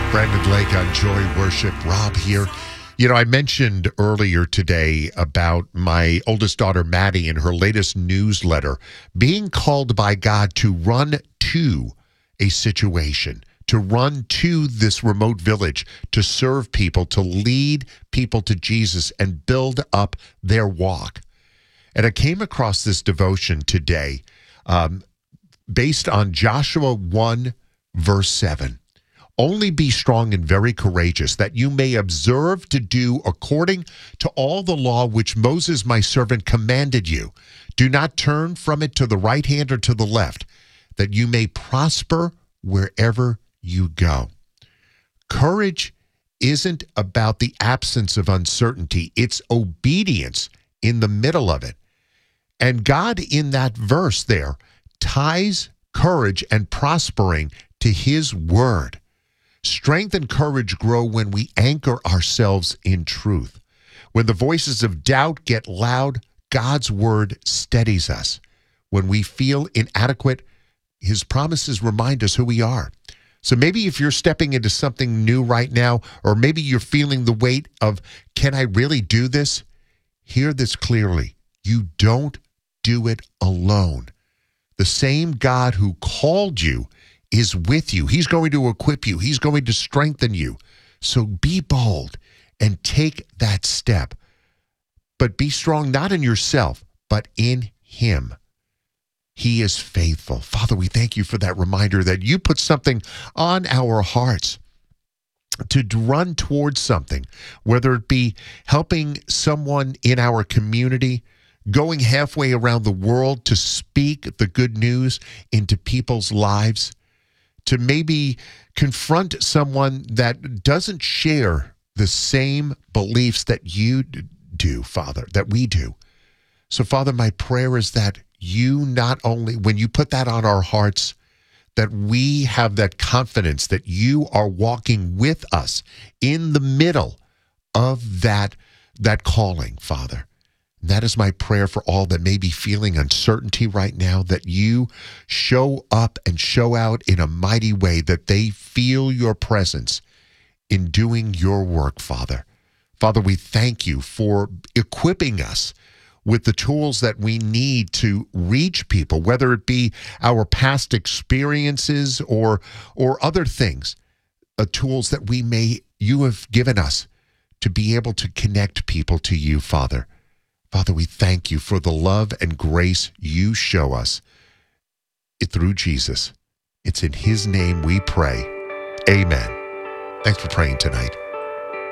Brandon Lake on Joy Worship. Rob here. You know, I mentioned earlier today about my oldest daughter, Maddie, in her latest newsletter, being called by God to run to a situation, to run to this remote village, to serve people, to lead people to Jesus and build up their walk. And I came across this devotion today based on Joshua 1, verse 7. Only be strong and very courageous, that you may observe to do according to all the law which Moses my servant commanded you. Do not turn from it to the right hand or to the left, that you may prosper wherever you go. Courage isn't about the absence of uncertainty. It's obedience in the middle of it. And God, in that verse there, ties courage and prospering to his word. Strength and courage grow when we anchor ourselves in truth. When the voices of doubt get loud, God's word steadies us. When we feel inadequate, his promises remind us who we are. So maybe if you're stepping into something new right now, or maybe you're feeling the weight of, can I really do this? Hear this clearly. You don't do it alone. The same God who called you is with you. He's going to equip you. He's going to strengthen you. So be bold and take that step. But be strong not in yourself, but in him. He is faithful. Father, we thank you for that reminder that you put something on our hearts to run towards something, whether it be helping someone in our community, going halfway around the world to speak the good news into people's lives, to maybe confront someone that doesn't share the same beliefs that you do, Father, that we do. So, Father, my prayer is that you not only, when you put that on our hearts, that we have that confidence that you are walking with us in the middle of that calling, Father. That is my prayer for all that may be feeling uncertainty right now, that you show up and show out in a mighty way, that they feel your presence in doing your work, Father. Father, we thank you for equipping us with the tools that we need to reach people, whether it be our past experiences or other things, tools that you have given us to be able to connect people to you, Father. Father, we thank you for the love and grace you show us through Jesus. It's in his name we pray. Amen. Thanks for praying tonight.